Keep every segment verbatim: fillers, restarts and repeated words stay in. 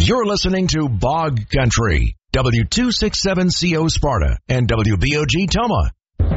You're listening to Bog Country, W two sixty-seven C O Sparta and W B O G Toma.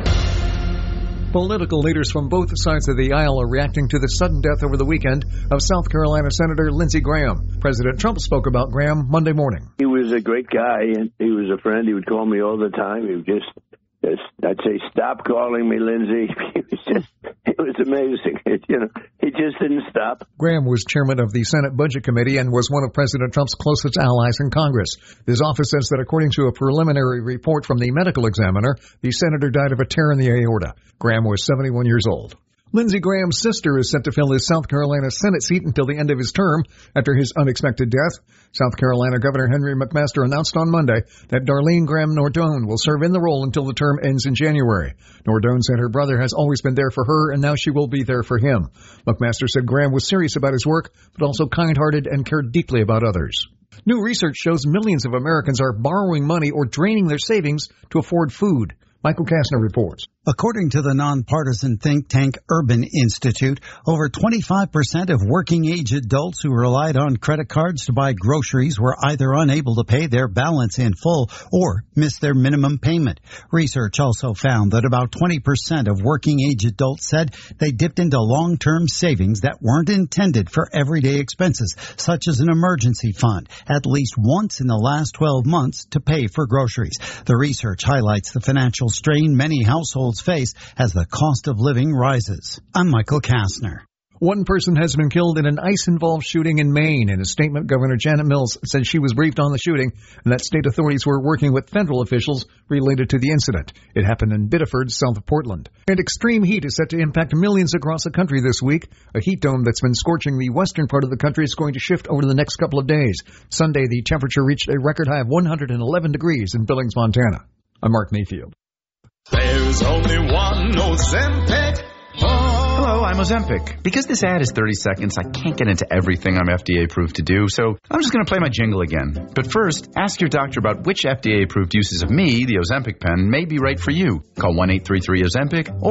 Political leaders from both sides of the aisle are reacting to the sudden death over the weekend of South Carolina Senator Lindsey Graham. President Trump spoke about Graham Monday morning. He was a great guy, and he was a friend. He would call me all the time. He would just, just I'd say, stop calling me Lindsey. It was just, it was amazing. It, you know, he just didn't stop. Graham was chairman of the Senate Budget Committee and was one of President Trump's closest allies in Congress. His office says that according to a preliminary report from the medical examiner, the senator died of a tear in the aorta. Graham was seventy-one years old. Lindsey Graham's sister is set to fill his South Carolina Senate seat until the end of his term after his unexpected death. South Carolina Governor Henry McMaster announced on Monday that Darlene Graham Nordone will serve in the role until the term ends in January. Nordone said her brother has always been there for her, and now she will be there for him. McMaster said Graham was serious about his work, but also kind-hearted and cared deeply about others. New research shows millions of Americans are borrowing money or draining their savings to afford food. Michael Kastner reports. According to the nonpartisan think tank Urban Institute, over twenty-five percent of working-age adults who relied on credit cards to buy groceries were either unable to pay their balance in full or missed their minimum payment. Research also found that about twenty percent of working-age adults said they dipped into long-term savings that weren't intended for everyday expenses, such as an emergency fund, at least once in the last twelve months to pay for groceries. The research highlights the financial strain many households face as the cost of living rises. I'm Michael Kastner. One person has been killed in an ICE-involved shooting in Maine. In a statement, Governor Janet Mills said she was briefed on the shooting and that state authorities were working with federal officials related to the incident. It happened in Biddeford, south of Portland. And extreme heat is set to impact millions across the country this week. A heat dome that's been scorching the western part of the country is going to shift over the next couple of days. Sunday, the temperature reached a record high of one hundred eleven degrees in Billings, Montana. I'm Mark Mayfield. There's only one Ozempic. Oh. Hello, I'm Ozempic. Because this ad is thirty seconds, I can't get into everything I'm F D A approved to do, so I'm just going to play my jingle again. But first, ask your doctor about which F D A approved uses of me, the Ozempic pen, may be right for you. Call one eight three three Ozempic or